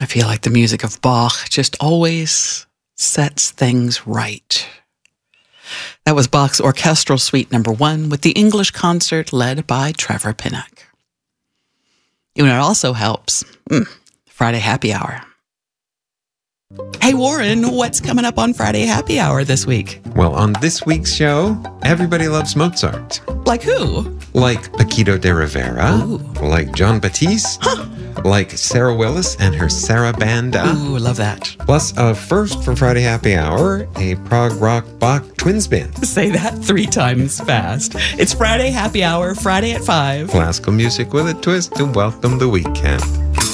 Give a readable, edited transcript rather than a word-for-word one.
I feel like the music of Bach just always sets things right. That was Bach's Orchestral Suite No. 1 with the English concert led by Trevor Pinnock. You know, it also helps. Friday Happy Hour. Hey, Warren, what's coming up on Friday Happy Hour this week? Well, on this week's show, everybody loves Mozart. Like who? Like Paquito de Rivera. Ooh. Like John Batiste. Like Sarah Willis and her Sarabanda. Ooh, love that. Plus, a first for Friday Happy Hour, a prog rock Bach twin spin. Say that 3 times fast. It's Friday Happy Hour, Friday at 5. Classical music with a twist to welcome the weekend.